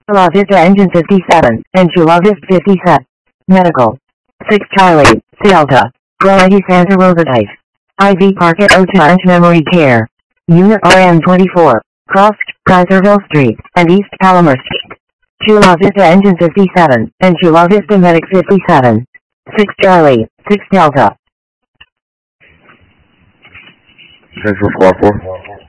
La Vista Engine 57, and Chula Vista 57. Medical. 6 Charlie, Delta. Pro-ID Santa Rosa Type. IV Park at Orange Memory Care. Unit RM24. Cross, Kaiserville Street, and East Palomar Street. Chula Vista Engine 57, and Chula Vista Medic 57. 6 Charlie, 6 Delta. Central Squad 4.